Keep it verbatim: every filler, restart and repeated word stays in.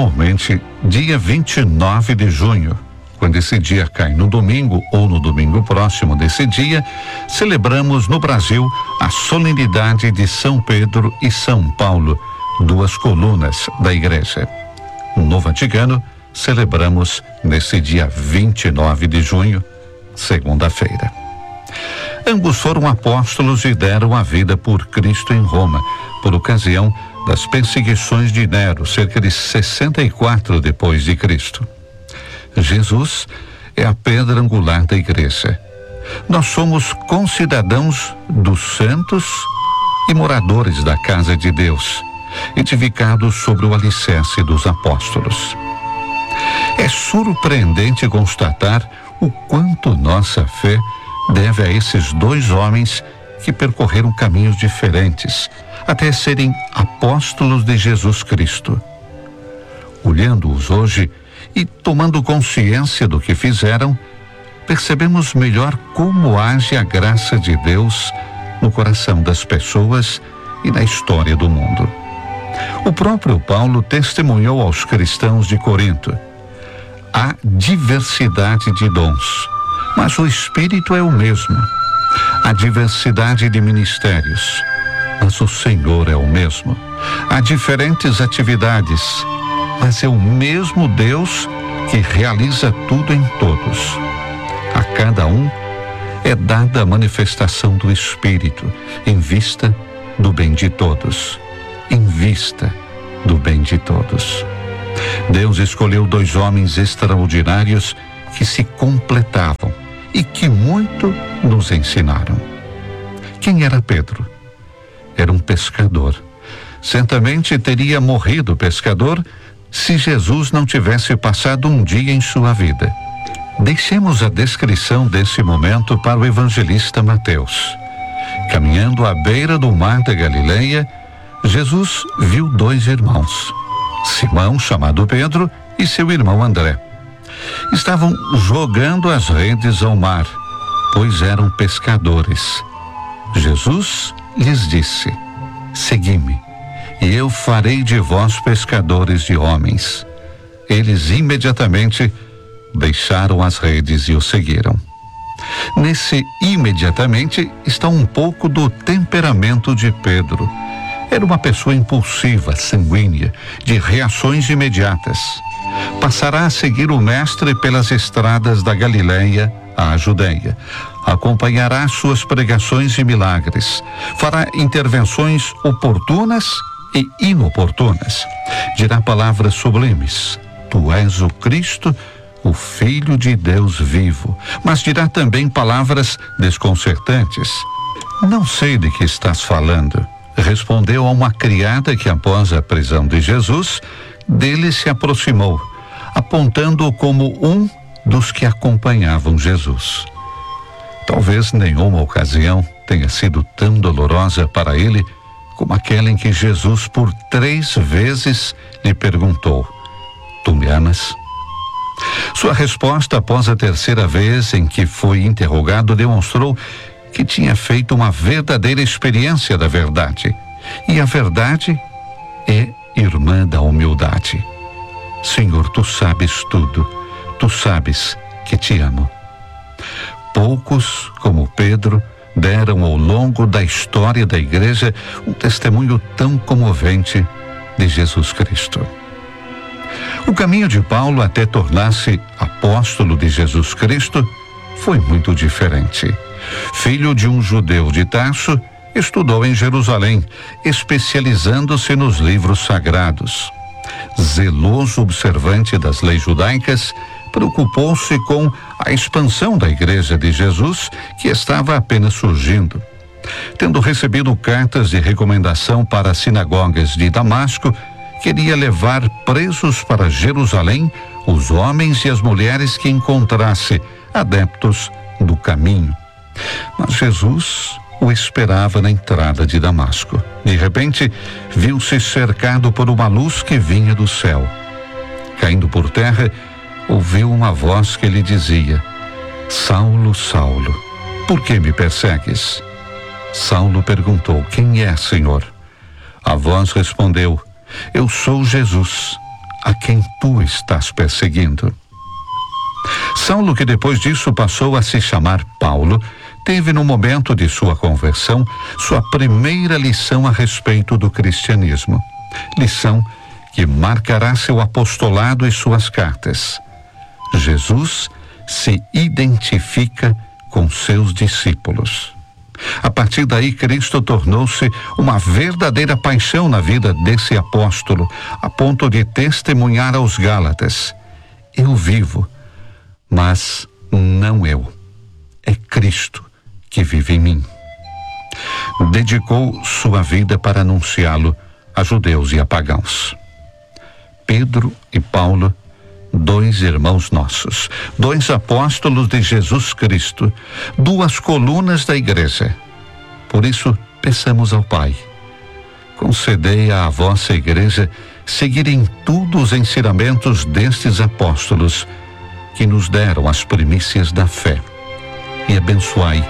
Normalmente, dia vinte e nove de junho, quando esse dia cai no domingo ou no domingo próximo desse dia, celebramos no Brasil a solenidade de São Pedro e São Paulo, duas colunas da igreja. No Vaticano, celebramos nesse dia vinte e nove de junho, segunda-feira. Ambos foram apóstolos e deram a vida por Cristo em Roma, por ocasião das perseguições de Nero, cerca de sessenta e quatro depois de Cristo. Jesus é a pedra angular da igreja. Nós somos concidadãos dos santos e moradores da casa de Deus, edificados sobre o alicerce dos apóstolos. É surpreendente constatar o quanto nossa fé deve a esses dois homens que percorreram caminhos diferentes, até serem apóstolos de Jesus Cristo. Olhando-os hoje e tomando consciência do que fizeram, percebemos melhor como age a graça de Deus no coração das pessoas e na história do mundo. O próprio Paulo testemunhou aos cristãos de Corinto: há diversidade de dons, mas o Espírito é o mesmo. Há diversidade de ministérios, mas o Senhor é o mesmo. Há diferentes atividades, mas é o mesmo Deus que realiza tudo em todos. A cada um é dada a manifestação do Espírito, em vista do bem de todos. Em vista do bem de todos. Deus escolheu dois homens extraordinários que se completavam e que muito nos ensinaram. Quem era Pedro? Era um pescador. Certamente teria morrido pescador se Jesus não tivesse passado um dia em sua vida. Deixemos a descrição desse momento para o evangelista Mateus. Caminhando à beira do mar da Galileia, Jesus viu dois irmãos, Simão, chamado Pedro, e seu irmão André. Estavam jogando as redes ao mar, pois eram pescadores. Jesus lhes disse: segui-me, e eu farei de vós pescadores de homens. Eles imediatamente deixaram as redes e o seguiram. Nesse imediatamente está um pouco do temperamento de Pedro. Era uma pessoa impulsiva, sanguínea, de reações imediatas. Passará a seguir o mestre pelas estradas da Galileia à Judeia. Acompanhará suas pregações e milagres. Fará intervenções oportunas e inoportunas. Dirá palavras sublimes: tu és o Cristo, o Filho de Deus vivo. Mas dirá também palavras desconcertantes. Não sei de que estás falando, respondeu a uma criada que, após a prisão de Jesus, dele se aproximou, apontando-o como um dos que acompanhavam Jesus. Talvez nenhuma ocasião tenha sido tão dolorosa para ele como aquela em que Jesus por três vezes lhe perguntou: tu me amas? Sua resposta após a terceira vez em que foi interrogado demonstrou que tinha feito uma verdadeira experiência da verdade. E a verdade é irmã da humildade. Senhor, tu sabes tudo. Tu sabes que te amo. Poucos, como Pedro, deram ao longo da história da igreja um testemunho tão comovente de Jesus Cristo. O caminho de Paulo até tornar-se apóstolo de Jesus Cristo foi muito diferente. Filho de um judeu de Tarso, estudou em Jerusalém, especializando-se nos livros sagrados. Zeloso observante das leis judaicas, preocupou-se com a expansão da igreja de Jesus, que estava apenas surgindo. Tendo recebido cartas de recomendação para as sinagogas de Damasco, queria levar presos para Jerusalém os homens e as mulheres que encontrasse, adeptos do caminho. Mas Jesus o esperava na entrada de Damasco. De repente, viu-se cercado por uma luz que vinha do céu. Caindo por terra, ouviu uma voz que lhe dizia: Saulo, Saulo, por que me persegues? Saulo perguntou: quem é, Senhor? A voz respondeu: eu sou Jesus, a quem tu estás perseguindo. Saulo, que depois disso passou a se chamar Paulo, teve no momento de sua conversão sua primeira lição a respeito do cristianismo. Lição que marcará seu apostolado e suas cartas. Jesus se identifica com seus discípulos. A partir daí, Cristo tornou-se uma verdadeira paixão na vida desse apóstolo, a ponto de testemunhar aos Gálatas: eu vivo, mas não eu. É Cristo que vive em mim. Dedicou sua vida para anunciá-lo a judeus e a pagãos. Pedro e Paulo, dois irmãos nossos, dois apóstolos de Jesus Cristo, duas colunas da igreja. Por isso, peçamos ao Pai: concedei à vossa igreja seguir em tudo os ensinamentos destes apóstolos que nos deram as primícias da fé, e abençoai